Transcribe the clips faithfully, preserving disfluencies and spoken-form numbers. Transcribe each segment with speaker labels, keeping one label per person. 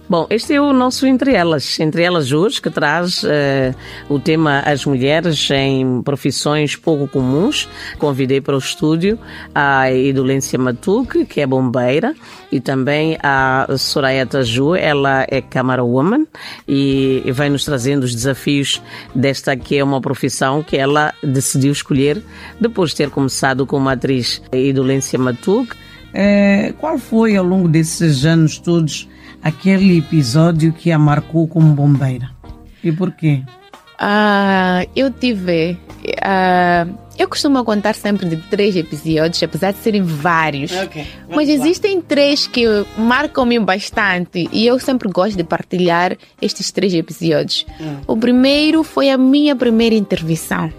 Speaker 1: Bom, este é o nosso Entre Elas. Entre Elas hoje, que traz uh, o tema As Mulheres em Profissões Pouco Comuns. Convidei para o estúdio a Idolência Matuque, que é bombeira, e também a Soraya Taju, ela é camerawoman e vai nos trazendo os desafios desta que é uma profissão que ela decidiu escolher depois de ter começado como atriz. Idolência Matuque.
Speaker 2: É, qual foi, ao longo desses anos todos, aquele episódio que a marcou como bombeira? E porquê?
Speaker 3: Ah, eu tive... Ah, eu costumo contar sempre de três episódios, apesar de serem vários.
Speaker 2: Okay,
Speaker 3: mas existem lá. três que marcam-me bastante e eu sempre gosto de partilhar estes três episódios. Hum. O primeiro foi a minha primeira intervenção.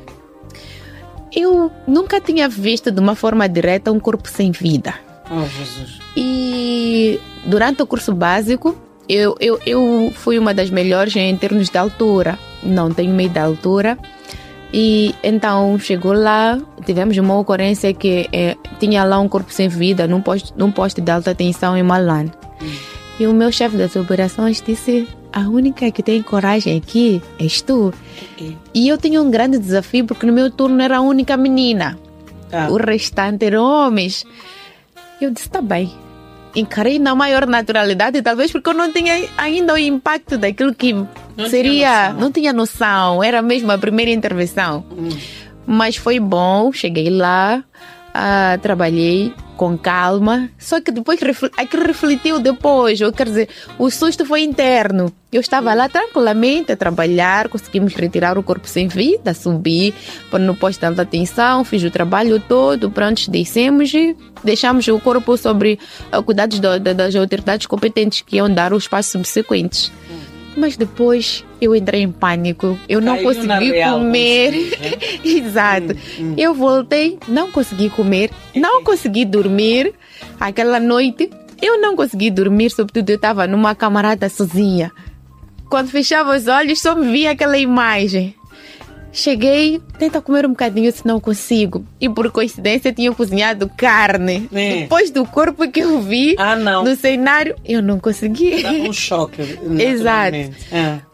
Speaker 3: Eu nunca tinha visto de uma forma direta um corpo sem vida.
Speaker 2: Oh, Jesus.
Speaker 3: E durante o curso básico, eu, eu, eu fui uma das melhores em termos de altura. Não tenho medo da altura. E então chegou lá, tivemos uma ocorrência que é, tinha lá um corpo sem vida num posto, num posto de alta tensão em Malan. Hum. E o meu chefe das operações disse: a única que tem coragem aqui és tu. Hum. E eu tinha um grande desafio porque no meu turno era a única menina. Ah. O restante eram homens. Eu disse: tá bem. Encarei na maior naturalidade, talvez porque eu não tinha ainda o impacto daquilo que não seria... Tinha não tinha noção, era mesmo a primeira intervenção. Hum. Mas foi bom, cheguei lá, uh, trabalhei com calma, só que depois aquilo refletiu depois, eu quero dizer, o susto foi interno. Eu estava lá tranquilamente a trabalhar, conseguimos retirar o corpo sem vida, subi no posto de alta tensão, fiz o trabalho todo, pronto, descemos e deixamos o corpo sobre uh, cuidados do, do, das autoridades competentes que iam dar os passos subsequentes. Mas depois eu entrei em pânico, eu não Caiu consegui real, comer. Né? Exato. Hum, hum. Eu voltei, não consegui comer, não consegui dormir. Aquela noite eu não consegui dormir, sobretudo eu estava numa camarada sozinha. Quando fechava os olhos só me via aquela imagem. Cheguei, tenta comer um bocadinho, se não consigo. E por coincidência tinha cozinhado carne. É. Depois do corpo que eu vi
Speaker 2: ah,
Speaker 3: no cenário, eu não consegui.
Speaker 2: Dá um choque.
Speaker 3: Exato.
Speaker 2: É.